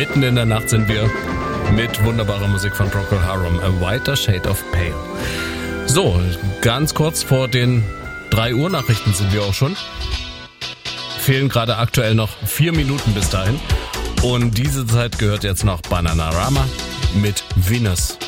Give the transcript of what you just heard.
Mitten in der Nacht sind wir mit wunderbarer Musik von Procol Harum, A Whiter Shade of Pale. So, ganz kurz vor den 3 Uhr Nachrichten sind wir auch schon. Fehlen gerade aktuell noch 4 Minuten bis dahin. Und diese Zeit gehört jetzt noch Bananarama mit Venus.